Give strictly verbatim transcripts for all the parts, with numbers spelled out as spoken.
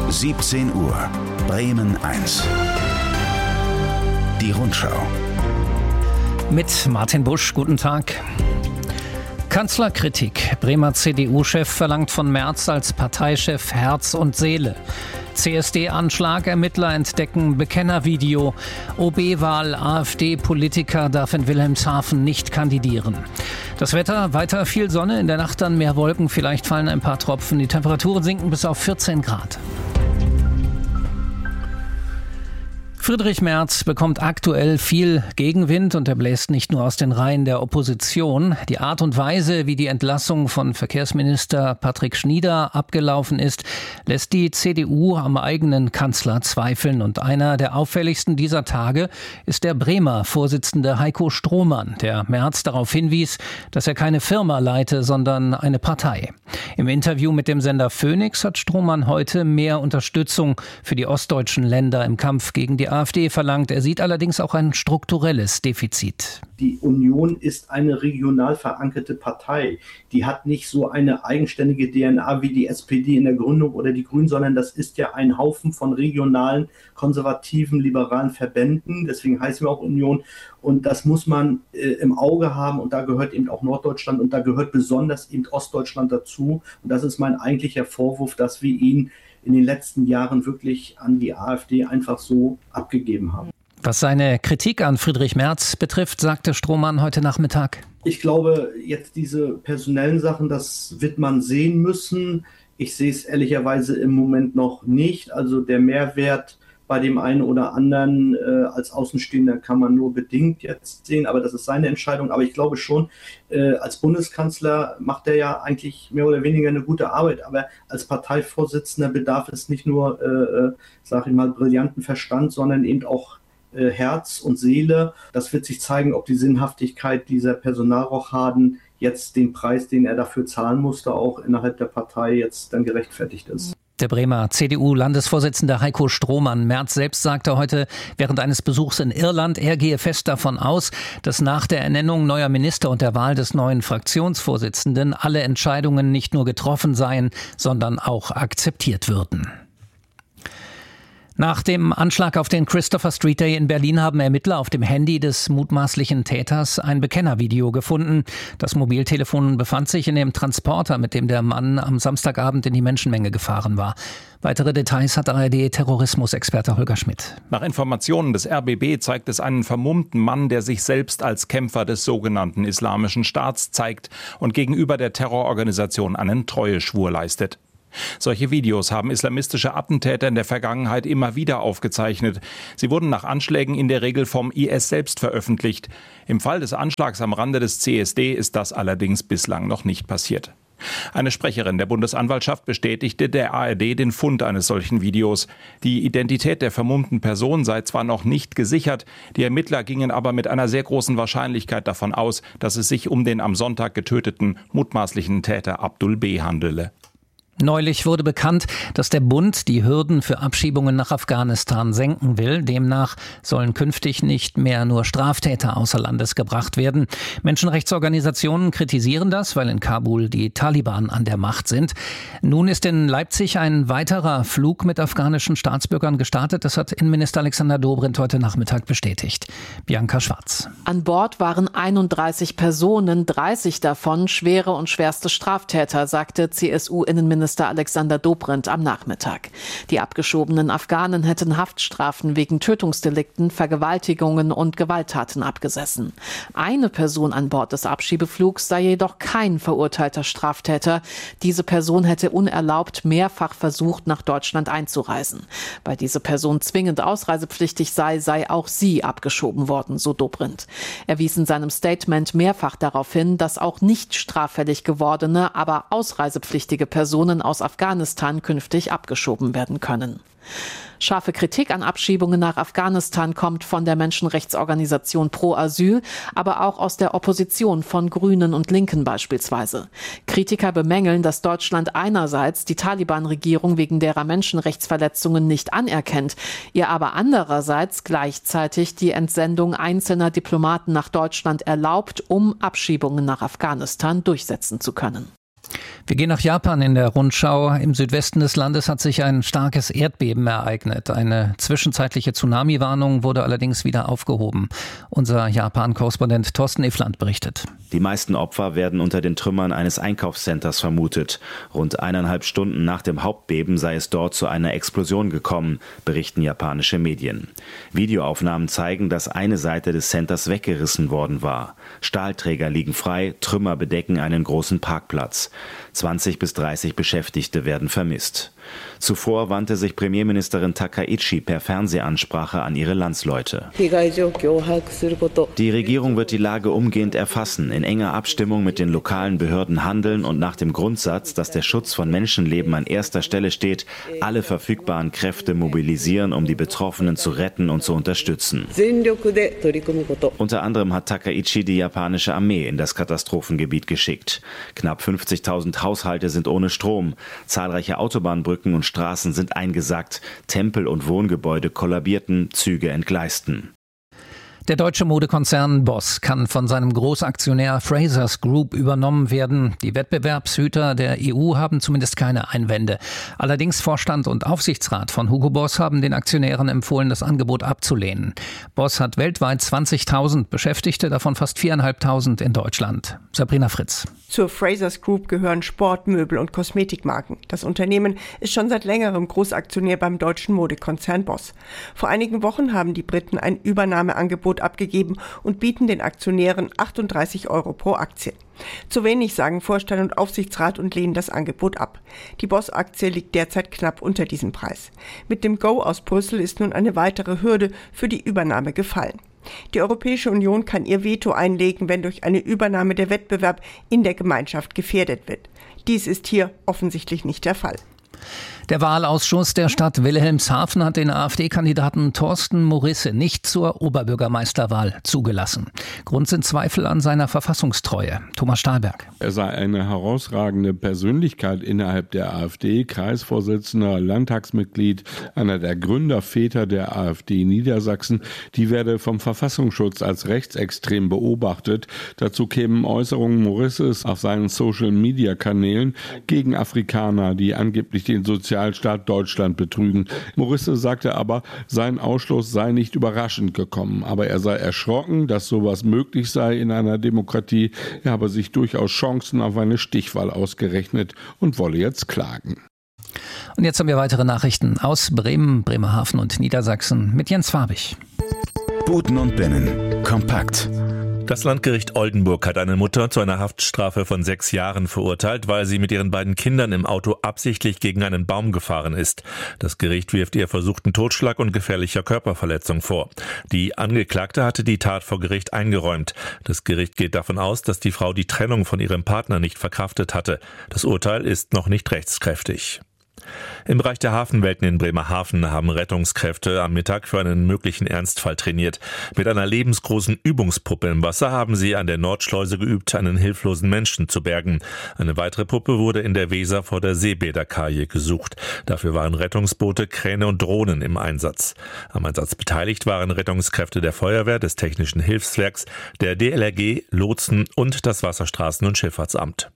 siebzehn Uhr, Bremen eins. Die Rundschau. Mit Martin Busch, guten Tag. Kanzlerkritik. Bremer C D U-Chef verlangt von Merz als Parteichef Herz und Seele. C S D-Anschlag, Ermittler entdecken Bekennervideo. O B-Wahl, AfD-Politiker darf in Wilhelmshaven nicht kandidieren. Das Wetter, weiter viel Sonne, in der Nacht dann mehr Wolken, vielleicht fallen ein paar Tropfen. Die Temperaturen sinken bis auf vierzehn Grad. Friedrich Merz bekommt aktuell viel Gegenwind und er bläst nicht nur aus den Reihen der Opposition. Die Art und Weise, wie die Entlassung von Verkehrsminister Patrick Schnieder abgelaufen ist, lässt die C D U am eigenen Kanzler zweifeln. Und einer der auffälligsten dieser Tage ist der Bremer Vorsitzende Heiko Strohmann, der Merz darauf hinwies, dass er keine Firma leite, sondern eine Partei. Im Interview mit dem Sender Phoenix hat Strohmann heute mehr Unterstützung für die ostdeutschen Länder im Kampf gegen die AfD verlangt. Er sieht allerdings auch ein strukturelles Defizit. Die Union ist eine regional verankerte Partei. Die hat nicht so eine eigenständige D N A wie die S P D in der Gründung oder die Grünen, sondern das ist ja ein Haufen von regionalen, konservativen, liberalen Verbänden. Deswegen heißen wir auch Union. Und das muss man äh, im Auge haben. Und da gehört eben auch Norddeutschland und da gehört besonders eben Ostdeutschland dazu. Und das ist mein eigentlicher Vorwurf, dass wir ihn in den letzten Jahren wirklich an die AfD einfach so abgegeben haben. Was seine Kritik an Friedrich Merz betrifft, sagte Strohmann heute Nachmittag. Ich glaube, jetzt diese personellen Sachen, das wird man sehen müssen. Ich sehe es ehrlicherweise im Moment noch nicht. Also der Mehrwert bei dem einen oder anderen äh, als Außenstehender kann man nur bedingt jetzt sehen, aber das ist seine Entscheidung. Aber ich glaube schon, äh, als Bundeskanzler macht er ja eigentlich mehr oder weniger eine gute Arbeit. Aber als Parteivorsitzender bedarf es nicht nur, äh, sage ich mal, brillanten Verstand, sondern eben auch äh, Herz und Seele. Das wird sich zeigen, ob die Sinnhaftigkeit dieser Personalrochaden jetzt den Preis, den er dafür zahlen musste, auch innerhalb der Partei jetzt dann gerechtfertigt ist. Der Bremer C D U-Landesvorsitzende Heiko Strohmann. Merz selbst sagte heute während eines Besuchs in Irland, er gehe fest davon aus, dass nach der Ernennung neuer Minister und der Wahl des neuen Fraktionsvorsitzenden alle Entscheidungen nicht nur getroffen seien, sondern auch akzeptiert würden. Nach dem Anschlag auf den Christopher Street Day in Berlin haben Ermittler auf dem Handy des mutmaßlichen Täters ein Bekennervideo gefunden. Das Mobiltelefon befand sich in dem Transporter, mit dem der Mann am Samstagabend in die Menschenmenge gefahren war. Weitere Details hat A R D-Terrorismusexperte Holger Schmidt. Nach Informationen des R B B zeigt es einen vermummten Mann, der sich selbst als Kämpfer des sogenannten Islamischen Staats zeigt und gegenüber der Terrororganisation einen Treueschwur leistet. Solche Videos haben islamistische Attentäter in der Vergangenheit immer wieder aufgezeichnet. Sie wurden nach Anschlägen in der Regel vom I S selbst veröffentlicht. Im Fall des Anschlags am Rande des C S D ist das allerdings bislang noch nicht passiert. Eine Sprecherin der Bundesanwaltschaft bestätigte der A R D den Fund eines solchen Videos. Die Identität der vermummten Person sei zwar noch nicht gesichert, die Ermittler gingen aber mit einer sehr großen Wahrscheinlichkeit davon aus, dass es sich um den am Sonntag getöteten mutmaßlichen Täter Abdul B. handele. Neulich wurde bekannt, dass der Bund die Hürden für Abschiebungen nach Afghanistan senken will. Demnach sollen künftig nicht mehr nur Straftäter außer Landes gebracht werden. Menschenrechtsorganisationen kritisieren das, weil in Kabul die Taliban an der Macht sind. Nun ist in Leipzig ein weiterer Flug mit afghanischen Staatsbürgern gestartet. Das hat Innenminister Alexander Dobrindt heute Nachmittag bestätigt. Bianca Schwarz. An Bord waren einunddreißig Personen, dreißig davon schwere und schwerste Straftäter, sagte C S U-Innenminister Alexander Dobrindt am Nachmittag. Die abgeschobenen Afghanen hätten Haftstrafen wegen Tötungsdelikten, Vergewaltigungen und Gewalttaten abgesessen. Eine Person an Bord des Abschiebeflugs sei jedoch kein verurteilter Straftäter. Diese Person hätte unerlaubt mehrfach versucht, nach Deutschland einzureisen. Weil diese Person zwingend ausreisepflichtig sei, sei auch sie abgeschoben worden, so Dobrindt. Er wies in seinem Statement mehrfach darauf hin, dass auch nicht straffällig gewordene, aber ausreisepflichtige Personen aus Afghanistan künftig abgeschoben werden können. Scharfe Kritik an Abschiebungen nach Afghanistan kommt von der Menschenrechtsorganisation Pro Asyl, aber auch aus der Opposition von Grünen und Linken beispielsweise. Kritiker bemängeln, dass Deutschland einerseits die Taliban-Regierung wegen derer Menschenrechtsverletzungen nicht anerkennt, ihr aber andererseits gleichzeitig die Entsendung einzelner Diplomaten nach Deutschland erlaubt, um Abschiebungen nach Afghanistan durchsetzen zu können. Wir gehen nach Japan in der Rundschau. Im Südwesten des Landes hat sich ein starkes Erdbeben ereignet. Eine zwischenzeitliche Tsunami-Warnung wurde allerdings wieder aufgehoben. Unser Japan-Korrespondent Thorsten Iffland berichtet. Die meisten Opfer werden unter den Trümmern eines Einkaufscenters vermutet. Rund eineinhalb Stunden nach dem Hauptbeben sei es dort zu einer Explosion gekommen, berichten japanische Medien. Videoaufnahmen zeigen, dass eine Seite des Centers weggerissen worden war. Stahlträger liegen frei, Trümmer bedecken einen großen Parkplatz. zwanzig bis dreißig Beschäftigte werden vermisst. Zuvor wandte sich Premierministerin Takaichi per Fernsehansprache an ihre Landsleute. Die Regierung wird die Lage umgehend erfassen, in enger Abstimmung mit den lokalen Behörden handeln und nach dem Grundsatz, dass der Schutz von Menschenleben an erster Stelle steht, alle verfügbaren Kräfte mobilisieren, um die Betroffenen zu retten und zu unterstützen. Unter anderem hat Takaichi die japanische Armee in das Katastrophengebiet geschickt. Knapp fünfzigtausend Haushalte sind ohne Strom. Zahlreiche Autobahnbrücken und Straßen sind eingesackt. Tempel und Wohngebäude kollabierten, Züge entgleisten. Der deutsche Modekonzern Boss kann von seinem Großaktionär Frasers Group übernommen werden. Die Wettbewerbshüter der E U haben zumindest keine Einwände. Allerdings Vorstand und Aufsichtsrat von Hugo Boss haben den Aktionären empfohlen, das Angebot abzulehnen. Boss hat weltweit zwanzigtausend Beschäftigte, davon fast viertausendfünfhundert in Deutschland. Sabrina Fritz. Zur Frasers Group gehören Sportmöbel und Kosmetikmarken. Das Unternehmen ist schon seit längerem Großaktionär beim deutschen Modekonzern Boss. Vor einigen Wochen haben die Briten ein Übernahmeangebot abgegeben und bieten den Aktionären achtunddreißig Euro pro Aktie. Zu wenig, sagen Vorstand und Aufsichtsrat und lehnen das Angebot ab. Die Boss-Aktie liegt derzeit knapp unter diesem Preis. Mit dem Go aus Brüssel ist nun eine weitere Hürde für die Übernahme gefallen. Die Europäische Union kann ihr Veto einlegen, wenn durch eine Übernahme der Wettbewerb in der Gemeinschaft gefährdet wird. Dies ist hier offensichtlich nicht der Fall. Der Wahlausschuss der Stadt Wilhelmshaven hat den AfD-Kandidaten Thorsten Morisse nicht zur Oberbürgermeisterwahl zugelassen. Grund sind Zweifel an seiner Verfassungstreue. Thomas Stahlberg. Er sei eine herausragende Persönlichkeit innerhalb der AfD, Kreisvorsitzender, Landtagsmitglied, einer der Gründerväter der AfD Niedersachsen. Die werde vom Verfassungsschutz als rechtsextrem beobachtet. Dazu kämen Äußerungen Morisses auf seinen Social-Media-Kanälen gegen Afrikaner, die angeblich den Sozialstaat Deutschland betrügen. Morisse sagte aber, sein Ausschluss sei nicht überraschend gekommen, aber er sei erschrocken, dass sowas möglich sei in einer Demokratie. Er habe sich durchaus Chancen auf eine Stichwahl ausgerechnet und wolle jetzt klagen. Und jetzt haben wir weitere Nachrichten aus Bremen, Bremerhaven und Niedersachsen mit Jens Farbig. Buten und Binnen. Kompakt. Das Landgericht Oldenburg hat eine Mutter zu einer Haftstrafe von sechs Jahren verurteilt, weil sie mit ihren beiden Kindern im Auto absichtlich gegen einen Baum gefahren ist. Das Gericht wirft ihr versuchten Totschlag und gefährlicher Körperverletzung vor. Die Angeklagte hatte die Tat vor Gericht eingeräumt. Das Gericht geht davon aus, dass die Frau die Trennung von ihrem Partner nicht verkraftet hatte. Das Urteil ist noch nicht rechtskräftig. Im Bereich der Hafenwelten in Bremerhaven haben Rettungskräfte am Mittag für einen möglichen Ernstfall trainiert. Mit einer lebensgroßen Übungspuppe im Wasser haben sie an der Nordschleuse geübt, einen hilflosen Menschen zu bergen. Eine weitere Puppe wurde in der Weser vor der Seebäderkaje gesucht. Dafür waren Rettungsboote, Kräne und Drohnen im Einsatz. Am Einsatz beteiligt waren Rettungskräfte der Feuerwehr, des Technischen Hilfswerks, der D L R G, Lotsen und das Wasserstraßen- und Schifffahrtsamt.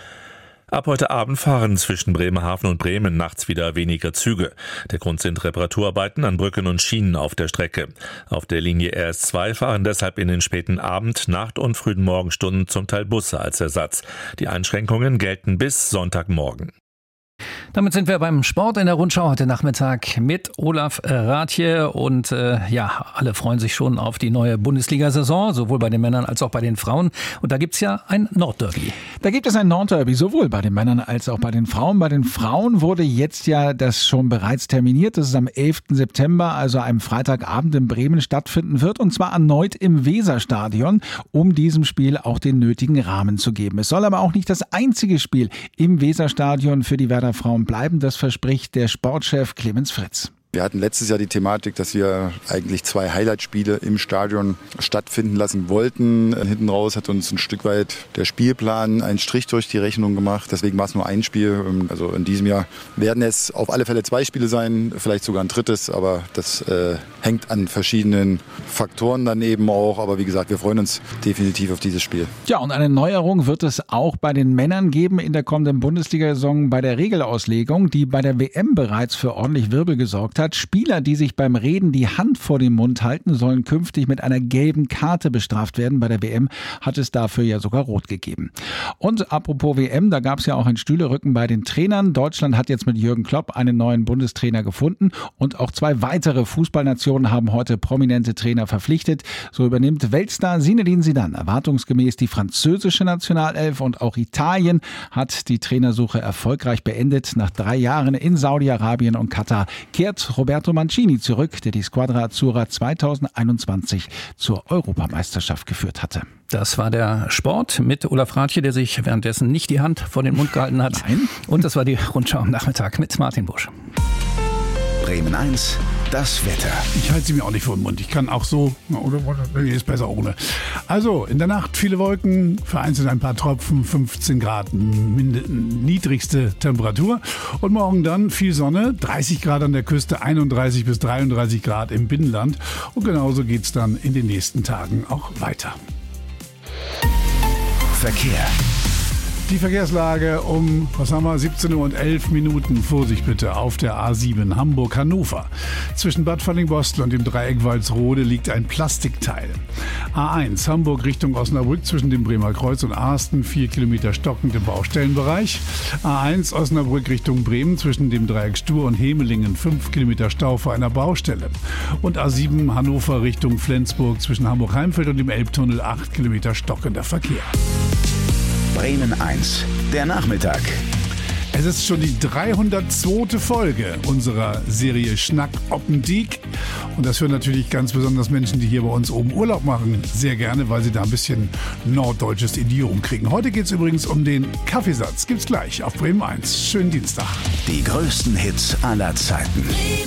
Ab heute Abend fahren zwischen Bremerhaven und Bremen nachts wieder weniger Züge. Der Grund sind Reparaturarbeiten an Brücken und Schienen auf der Strecke. Auf der Linie R S zwei fahren deshalb in den späten Abend-, Nacht- und frühen Morgenstunden zum Teil Busse als Ersatz. Die Einschränkungen gelten bis Sonntagmorgen. Damit sind wir beim Sport in der Rundschau heute Nachmittag mit Olaf Rathje und äh, ja, alle freuen sich schon auf die neue Bundesliga-Saison, sowohl bei den Männern als auch bei den Frauen. Und da gibt's ja ein Nordderby. Da gibt es ein Nordderby, sowohl bei den Männern als auch bei den Frauen. Bei den Frauen wurde jetzt ja das schon bereits terminiert, dass es am elften September, also einem Freitagabend in Bremen stattfinden wird, und zwar erneut im Weserstadion, um diesem Spiel auch den nötigen Rahmen zu geben. Es soll aber auch nicht das einzige Spiel im Weserstadion für die Werder Frauen bleiben, das verspricht der Sportchef Clemens Fritz. Wir hatten letztes Jahr die Thematik, dass wir eigentlich zwei Highlight-Spiele im Stadion stattfinden lassen wollten. Hinten raus hat uns ein Stück weit der Spielplan einen Strich durch die Rechnung gemacht. Deswegen war es nur ein Spiel. Also in diesem Jahr werden es auf alle Fälle zwei Spiele sein, vielleicht sogar ein drittes. Aber das äh, hängt an verschiedenen Faktoren dann eben auch. Aber wie gesagt, wir freuen uns definitiv auf dieses Spiel. Ja, und eine Neuerung wird es auch bei den Männern geben in der kommenden Bundesliga-Saison bei der Regelauslegung, die bei der W M bereits für ordentlich Wirbel gesorgt hat. Spieler, die sich beim Reden die Hand vor den Mund halten, sollen künftig mit einer gelben Karte bestraft werden. Bei der W M hat es dafür ja sogar rot gegeben. Und apropos W M, da gab es ja auch ein Stühlerücken bei den Trainern. Deutschland hat jetzt mit Jürgen Klopp einen neuen Bundestrainer gefunden und auch zwei weitere Fußballnationen haben heute prominente Trainer verpflichtet. So übernimmt Weltstar Zinedine Zidane erwartungsgemäß die französische Nationalelf und auch Italien hat die Trainersuche erfolgreich beendet. Nach drei Jahren in Saudi-Arabien und Katar kehrt Roberto Mancini zurück, der die Squadra Azzurra zweitausendeinundzwanzig zur Europameisterschaft geführt hatte. Das war der Sport mit Olaf Rathje, der sich währenddessen nicht die Hand vor den Mund gehalten hat. Nein. Und das war die Rundschau am Nachmittag mit Martin Busch. Bremen eins, das Wetter. Ich halte sie mir auch nicht vor den Mund. Ich kann auch so, oder ist besser ohne. Also, in der Nacht viele Wolken, vereinzelt ein paar Tropfen, fünfzehn Grad niedrigste Temperatur. Und morgen dann viel Sonne, dreißig Grad an der Küste, einunddreißig bis dreiunddreißig Grad im Binnenland. Und genauso geht es dann in den nächsten Tagen auch weiter. Verkehr. Die Verkehrslage um, was haben wir, siebzehn Uhr und elf Minuten. Vorsicht bitte auf der A sieben Hamburg-Hannover. Zwischen Bad Fallingbostel und dem Dreieck Walsrode liegt ein Plastikteil. A eins Hamburg Richtung Osnabrück zwischen dem Bremer Kreuz und Arsten, vier Kilometer stockend im Baustellenbereich. A eins Osnabrück Richtung Bremen zwischen dem Dreieck Stur und Hemelingen, fünf Kilometer Stau vor einer Baustelle. Und A sieben Hannover Richtung Flensburg zwischen Hamburg-Heimfeld und dem Elbtunnel, acht Kilometer stockender Verkehr. Bremen eins, der Nachmittag. Es ist schon die dreihundertzweite Folge unserer Serie Schnack Oppendiek. Und das hören natürlich ganz besonders Menschen, die hier bei uns oben Urlaub machen, sehr gerne, weil sie da ein bisschen norddeutsches Idiom kriegen. Heute geht es übrigens um den Kaffeesatz. Gibt's gleich auf Bremen eins. Schönen Dienstag. Die größten Hits aller Zeiten.